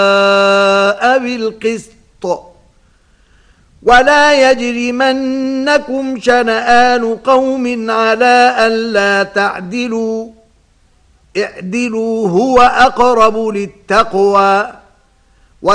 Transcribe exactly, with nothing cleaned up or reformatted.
بالقسط ولا يجرمنكم شنآن قوم على ألا تعدلوا اعدلوا هو أقرب للتقوى